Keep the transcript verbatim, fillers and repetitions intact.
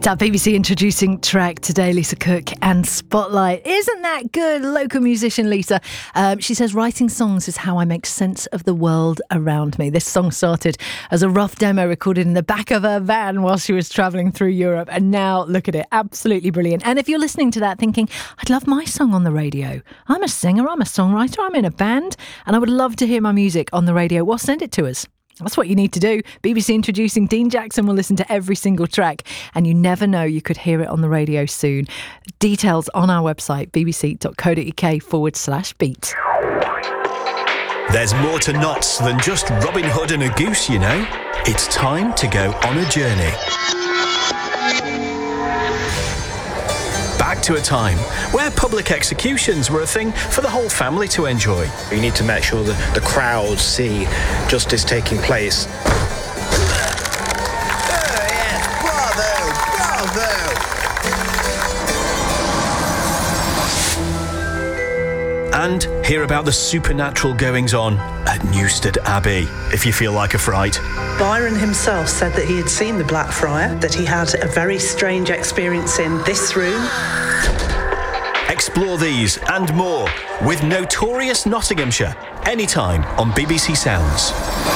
It's our B B C introducing track today, Lisa Cook and Spotlight. Isn't that good? Local musician Lisa. Um, she says, writing songs is how I make sense of the world around me. This song started as a rough demo recorded in the back of her van while she was travelling through Europe. And now look at it. Absolutely brilliant. And if you're listening to that thinking, I'd love my song on the radio. I'm a singer, I'm a songwriter, I'm in a band, and I would love to hear my music on the radio. Well, send it to us. That's what you need to do. B B C introducing Dean Jackson will listen to every single track, and you never know, you could hear it on the radio soon. Details on our website, bbc.co.uk forward slash beat. There's more to knots than just Robin Hood and a goose, you know. It's time to go on a journey. Back to a time where public executions were a thing for the whole family to enjoy. You need to make sure that the crowd see justice taking place. Oh, yes. Bravo! Bravo! And hear about the supernatural goings-on at Newstead Abbey, if you feel like a fright. Byron himself said that he had seen the Blackfriar, that he had a very strange experience in this room. Explore these and more with Notorious Nottinghamshire, anytime on B B C Sounds.